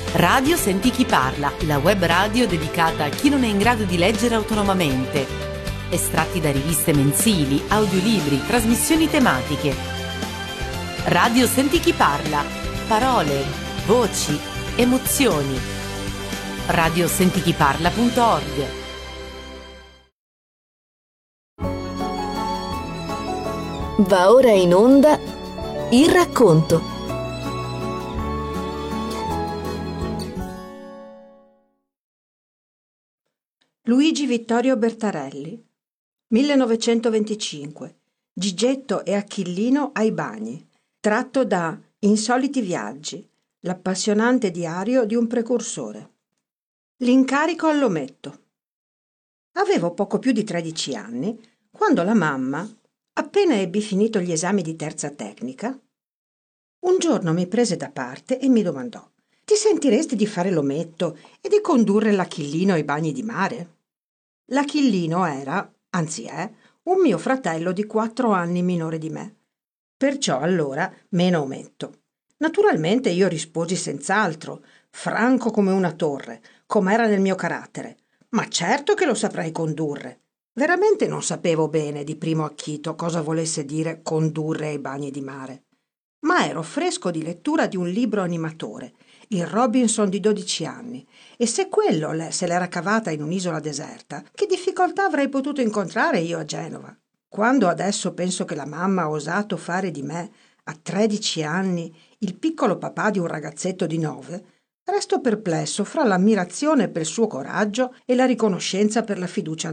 Radio Senti Chi Parla, la web radio dedicata a chi non è in grado di leggere autonomamente. Estratti da riviste mensili, audiolibri, trasmissioni tematiche. Radio Senti Chi Parla, parole, voci, emozioni. radiosentichiparla.org. Va ora in onda Il racconto. Luigi Vittorio Bertarelli, 1925. Gigetto e Achillino ai bagni, tratto da Insoliti viaggi, l'appassionante diario di un precursore. L'incarico all'ometto. Avevo poco più di 13 anni quando la mamma, appena ebbi finito gli esami di terza tecnica, un giorno mi prese da parte e mi domandò: «Ti sentiresti di fare l'ometto e di condurre l'Achillino ai bagni di mare?» L'Achillino era, anzi è, un mio fratello di 4 anni minore di me. Perciò allora meno ometto. Naturalmente io risposi senz'altro, franco come una torre, com'era nel mio carattere. Ma certo che lo saprei condurre. Veramente non sapevo bene di primo acchito cosa volesse dire condurre ai bagni di mare. Ma ero fresco di lettura di un libro animatore, il Robinson di 12 anni, e se quello se l'era cavata in un'isola deserta, che difficoltà avrei potuto incontrare io a Genova? Quando adesso penso che la mamma ha osato fare di me, a 13 anni, il piccolo papà di un ragazzetto di 9, resto perplesso fra l'ammirazione per il suo coraggio e la riconoscenza per la fiducia